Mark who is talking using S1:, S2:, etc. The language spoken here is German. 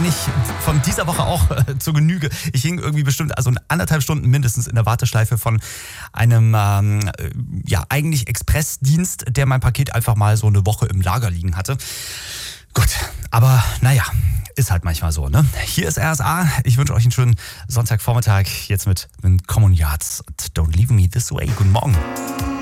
S1: wahrscheinlich von dieser Woche auch zur Genüge. Ich hing irgendwie bestimmt 1,5 Stunden mindestens in der Warteschleife von einem eigentlich Expressdienst, der mein Paket einfach mal so eine Woche im Lager liegen hatte. Gut, aber naja, ist halt manchmal so, ne? Hier ist RSA. Ich wünsche euch einen schönen Sonntagvormittag jetzt mit den Common Yards. Don't leave me this way. Guten Morgen.